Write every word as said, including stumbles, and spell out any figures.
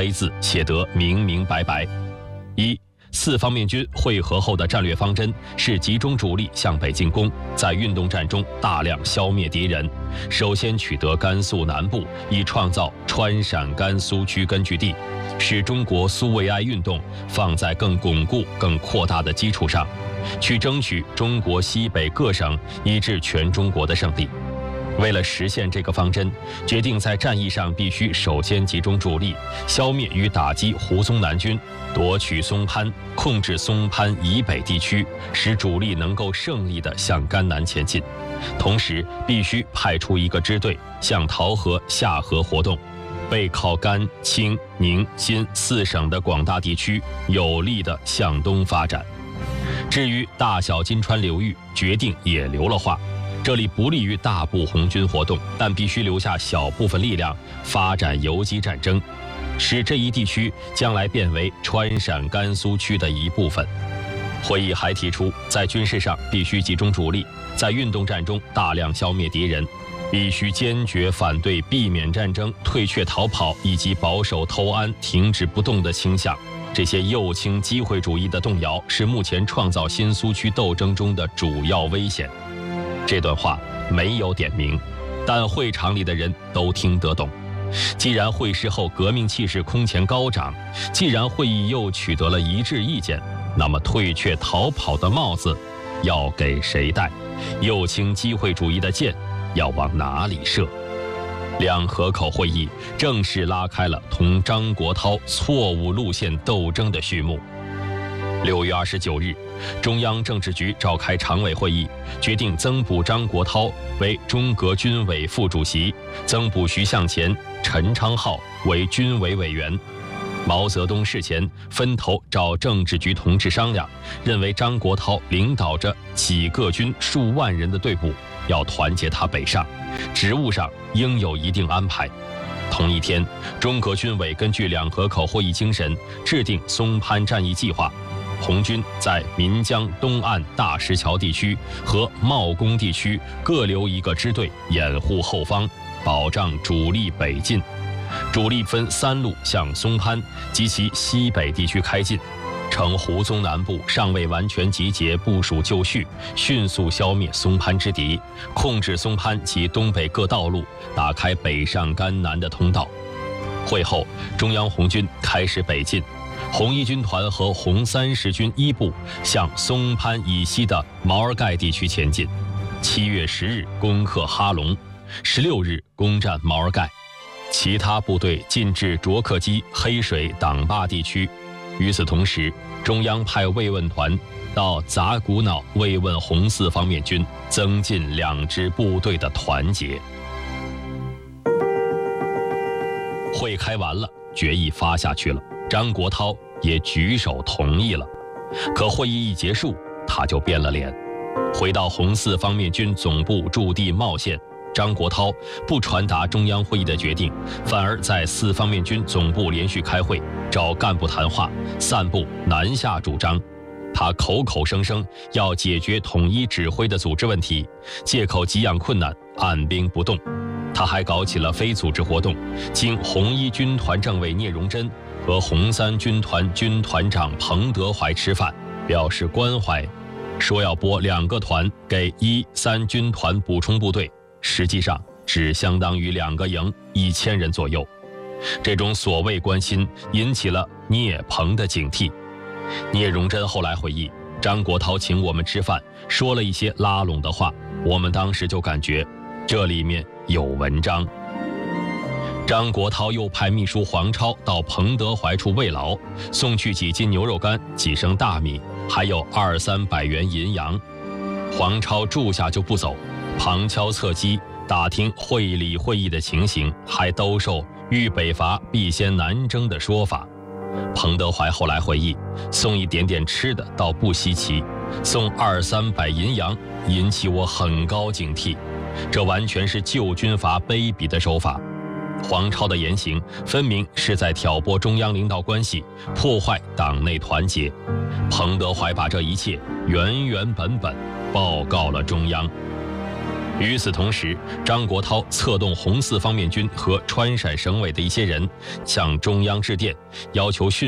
黑字写得明明白白。一、四方面军会合后的战略方针是集中主力向北进攻，在运动战中大量消灭敌人，首先取得甘肃南部，以创造川陕甘苏区根据地，使中国苏维埃运动放在更巩固、更扩大的基础上，去争取中国西北各省以至全中国的胜利。为了实现这个方针，决定在战役上必须首先集中主力，消灭与打击胡宗南军，夺取松潘，控制松潘以北地区，使主力能够胜利地向甘南前进。同时，必须派出一个支队向桃河、下河活动，为靠甘、青、宁、新四省的广大地区有力地向东发展。至于大小金川流域，决定也留了话。这里不利于大部红军活动，但必须留下小部分力量发展游击战争，使这一地区将来变为川陕甘苏区的一部分。会议还提出，在军事上必须集中主力，在运动战中大量消灭敌人，必须坚决反对避免战争、退却逃跑以及保守偷安、停止不动的倾向。这些右倾机会主义的动摇是目前创造新苏区斗争中的主要危险。这段话没有点名，但会场里的人都听得懂。既然会师后革命气势空前高涨，既然会议又取得了一致意见，那么退却逃跑的帽子要给谁戴？右倾机会主义的箭要往哪里射？两河口会议正式拉开了同张国焘错误路线斗争的序幕。六月二十九日，中央政治局召开常委会议，决定增补张国焘为中革军委副主席，增补徐向前、陈昌浩为军委委员。毛泽东事前分头找政治局同志商量，认为张国焘领导着几个军数万人的队伍，要团结他北上，职务上应有一定安排。同一天，中革军委根据两河口会议精神，制定松潘战役计划。红军在岷江东岸大石桥地区和茂功地区各留一个支队掩护后方，保障主力北进。主力分三路向松潘及其西北地区开进，乘胡宗南部尚未完全集结部署就绪，迅速消灭松潘之敌，控制松潘及东北各道路，打开北上甘南的通道。会后，中央红军开始北进。红一军团和红三十军一部向松潘以西的毛尔盖地区前进，七月十日攻克哈龙，十六日攻占毛尔盖，其他部队进至卓克基、黑水、党坝地区。与此同时，中央派慰问团到杂古瑙慰问红四方面军，增进两支部队的团结。会开完了，决议发下去了，张国焘也举手同意了。可会议一结束，他就变了脸。回到红四方面军总部驻地茂县，张国焘不传达中央会议的决定，反而在四方面军总部连续开会，找干部谈话，散布南下主张。他口口声声要解决统一指挥的组织问题，借口给养困难，按兵不动。他还搞起了非组织活动，经红一军团政委聂荣臻和红三军团军团长彭德怀吃饭，表示关怀，说要拨两个团给一三军团补充部队，实际上只相当于两个营，一千人左右。这种所谓关心引起了聂彭的警惕。聂荣臻后来回忆，张国焘请我们吃饭，说了一些拉拢的话，我们当时就感觉这里面有文章。张国焘又派秘书黄超到彭德怀处慰劳，送去几斤牛肉干、几升大米，还有二三百元银洋。黄超住下就不走，旁敲侧击打听会理会议的情形，还兜售豫北伐必先南征的说法。彭德怀后来回忆，送一点点吃的倒不稀奇，送二三百银洋引起我很高警惕，这完全是旧军阀卑鄙的手法。黄超的言行分明是在挑拨中央领导关系，破坏党内团结。彭德怀把这一切原原本本报告了中央。 与此同时，张国焘策动红四方面军和川陕省委的一些人向中央致电，要求迅